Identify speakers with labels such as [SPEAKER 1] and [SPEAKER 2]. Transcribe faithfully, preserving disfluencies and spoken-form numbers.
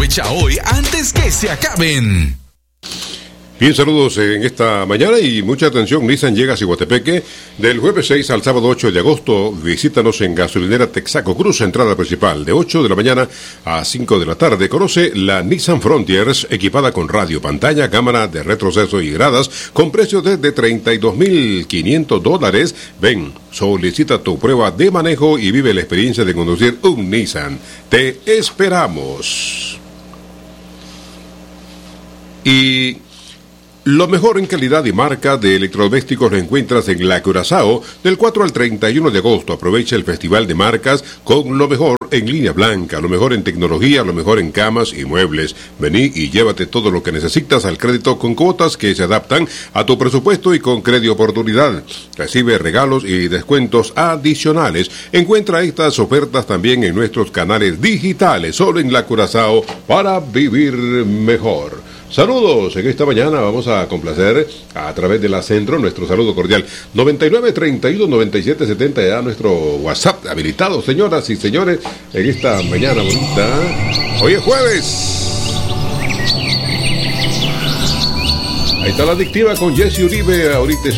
[SPEAKER 1] Aprovecha hoy antes que se acaben.
[SPEAKER 2] Bien, saludos en esta mañana y mucha atención. Nissan llega a Ciguatepeque del jueves seis al sábado ocho de agosto. Visítanos en Gasolinera Texaco Cruz, entrada principal, de ocho de la mañana a cinco de la tarde. Conoce la Nissan Frontiers, equipada con radio, pantalla, cámara de retroceso y gradas, con precios desde treinta y dos mil quinientos dólares. Ven, solicita tu prueba de manejo y vive la experiencia de conducir un Nissan. Te esperamos. Y lo mejor en calidad y marca de electrodomésticos lo encuentras en La Curazao del cuatro al treinta y uno de agosto. Aprovecha el festival de marcas con lo mejor en línea blanca, lo mejor en tecnología, lo mejor en camas y muebles. Vení y llévate todo lo que necesitas al crédito con cuotas que se adaptan a tu presupuesto y con Crédito Oportunidad. Recibe regalos y descuentos adicionales. Encuentra estas ofertas también en nuestros canales digitales, solo en La Curazao, para vivir mejor. Saludos, en esta mañana vamos a complacer a través de la Centro nuestro saludo cordial. noventa y nueve, treinta y uno, noventa y siete, setenta, ya nuestro WhatsApp habilitado, señoras y señores, en esta mañana bonita. Hoy es jueves. Ahí está la adictiva con Jesse Uribe, ahorita